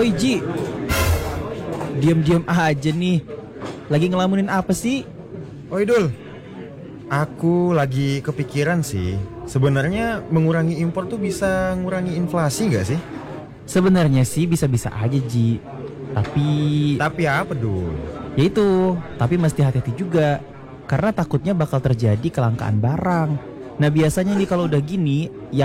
Oi Ji, diam-diam aja nih. Lagi ngelamunin apa sih? Oi Dul, aku lagi kepikiran sih. Sebenarnya mengurangi impor tuh bisa ngurangi inflasi gak sih? Sebenarnya sih bisa-bisa aja Ji. Tapi Tapi apa Dul? ya itu, tapi mesti hati-hati juga. Karena takutnya bakal terjadi kelangkaan barang. Nah biasanya nih kalau udah gini, yang